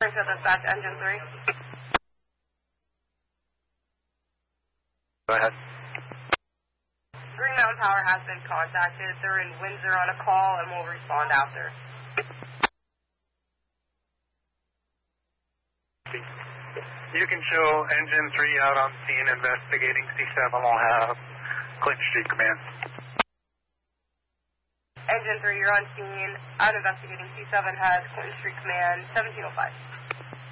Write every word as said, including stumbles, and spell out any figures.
To dispatch engine three. Go ahead. Green Mountain Power has been contacted. They're in Windsor on a call and will respond after. You can show engine three out on scene investigating. C seven will have Clinton Street Command. Engine three, you're on scene. Out investigating. C seven has Clinton Street Command, seventeen oh five.